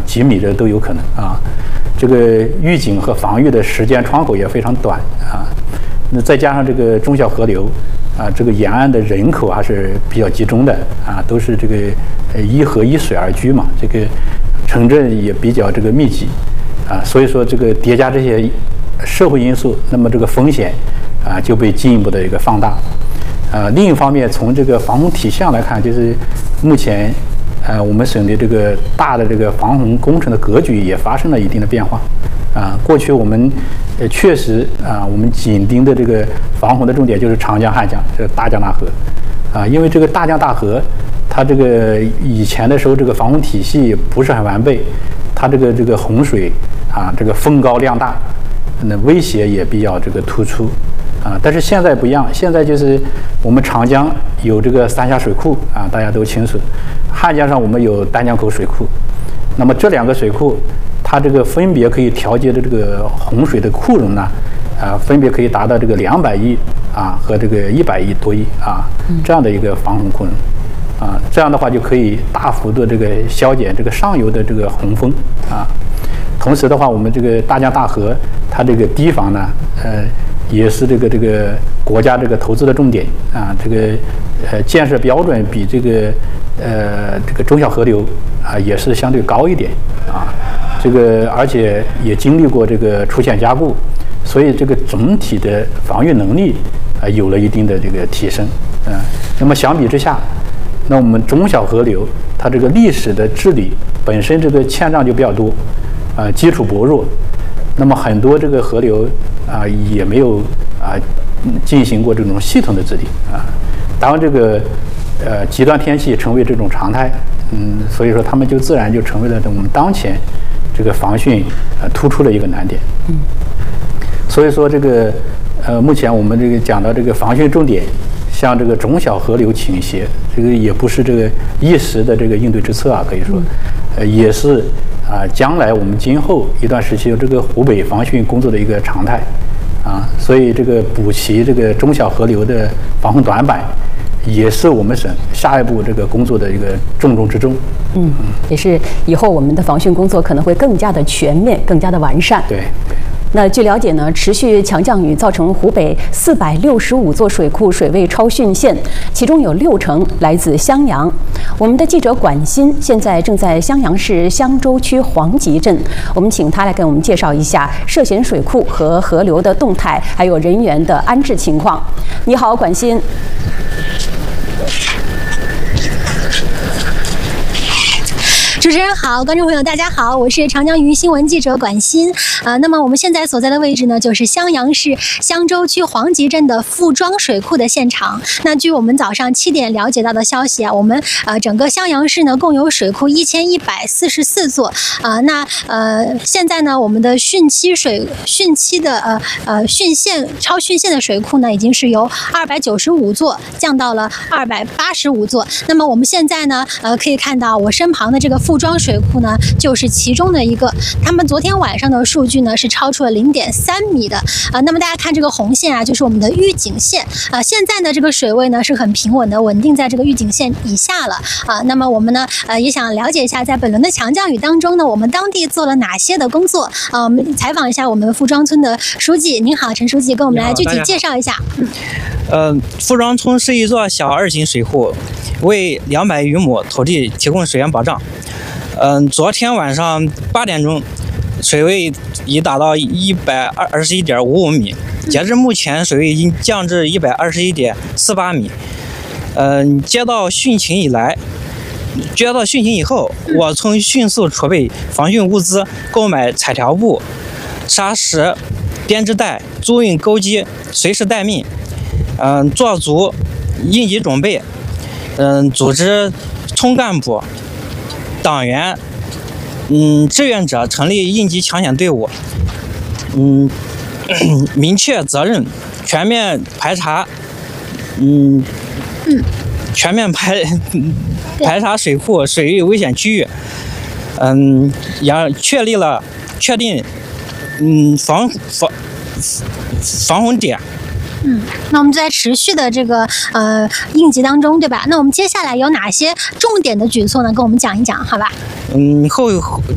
几米的都有可能啊。这个预警和防御的时间窗口也非常短啊。那再加上这个中小河流啊，这个沿岸的人口还是比较集中的啊，都是这个依河依水而居嘛，这个城镇也比较这个密集啊，所以说这个叠加这些社会因素，那么这个风险啊就被进一步的一个放大。另一方面，从这个防洪体项来看，就是目前我们省的这个大的这个防洪工程的格局也发生了一定的变化啊。过去我们确实啊，我们紧盯的这个防洪的重点就是长江、汉江这个大江大河啊，因为这个大江大河它这个以前的时候这个防洪体系不是很完备，它这个洪水啊，这个风高量大，那威胁也比较这个突出啊。但是现在不一样，现在就是我们长江有这个三峡水库啊，大家都清楚，汉江上我们有丹江口水库，那么这两个水库它这个分别可以调节的这个洪水的库容呢，分别可以达到这个200亿啊和这个100亿多亿啊这样的一个防洪库容啊，这样的话就可以大幅度这个消减这个上游的这个洪峰啊。同时的话，我们这个大江大河它这个堤防呢，也是这个国家这个投资的重点啊，这个建设标准比这个中小河流啊也是相对高一点啊。这个而且也经历过这个出险加固，所以这个总体的防御能力有了一定的这个提升那么相比之下，那我们中小河流它这个历史的治理本身这个欠账就比较多基础薄弱，那么很多这个河流也没有进行过这种系统的治理当这个极端天气成为这种常态所以说他们就自然就成为了我们当前这个防汛突出的一个难点所以说这个目前我们这个讲到这个防汛重点，像这个中小河流倾斜，这个也不是这个一时的这个应对之策可以说也是将来我们今后一段时期这个湖北防汛工作的一个常态所以这个补齐这个中小河流的防洪短板，也是我们省下一步这个工作的一个重中之重。 也是以后我们的防汛工作可能会更加的全面，更加的完善。 对。 那据了解呢，持续强降雨造成湖北465座水库水位超汛线，其中有60%来自襄阳。我们的记者管鑫现在正在襄阳市襄州区黄集镇，我们请他来给我们介绍一下涉险水库和河流的动态，还有人员的安置情况。你好，管鑫。 主持人好，观众朋友大家好，我是长江鱼新闻记者管鑫。那么我们现在所在的位置呢，就是襄阳市襄州区黄集镇的富庄水库的现场。那据我们早上7点了解到的消息我们整个襄阳市呢共有水库1144座现在呢我们的汛期的汛线超汛线的水库呢已经是由295座降到了285座。那么我们现在呢可以看到我身旁的这个富庄水库呢就是其中的一个，他们昨天晚上的数据呢是超出了0.3米的那么大家看这个红线就是我们的预警线现在呢这个水位呢是很平稳的，稳定在这个预警线以下了那么我们呢也想了解一下，在本轮的强降雨当中呢，我们当地做了哪些的工作我们采访一下我们富庄村的书记。您好，陈书记，跟我们来具体介绍一下。 富庄村是一座小2型水库，为200余亩土地提供水源保障。昨天晚上8点钟，水位已达到121.55米，截至目前水位已经降至121.48米。接到汛情以后，我村迅速储备防汛物资，购买彩条布、砂石、编织袋，租运钩机，随时待命。做足应急准备。组织村干部、党员、志愿者成立应急抢险队伍。明确责任，全面排查。全面排查水库水域危险区域。也确定防洪点。 那我们在持续的这个应急当中，对吧？那我们接下来有哪些重点的举措呢？跟我们讲一讲，好吧？